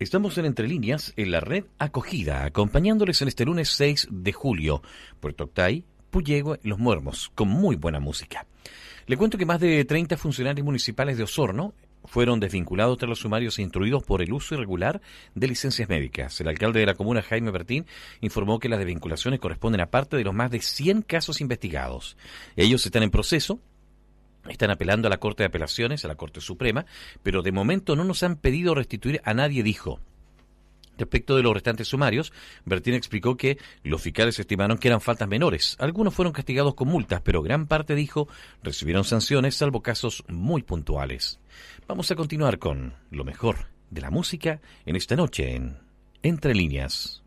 Estamos en Entre Líneas, en la red Acogida, acompañándoles en este lunes 6 de julio. Puerto Octay, Puyehue, Los Muermos, con muy buena música. Le cuento que más de 30 funcionarios municipales de Osorno fueron desvinculados tras los sumarios instruidos por el uso irregular de licencias médicas. El alcalde de la comuna, Jaime Bertín, informó que las desvinculaciones corresponden a parte de los más de 100 casos investigados. Ellos están en proceso. Están apelando a la Corte de Apelaciones, a la Corte Suprema, pero de momento no nos han pedido restituir a nadie, dijo. Respecto de los restantes sumarios, Bertín explicó que los fiscales estimaron que eran faltas menores. Algunos fueron castigados con multas, pero gran parte, dijo, recibieron sanciones, salvo casos muy puntuales. Vamos a continuar con lo mejor de la música en esta noche en Entre Líneas.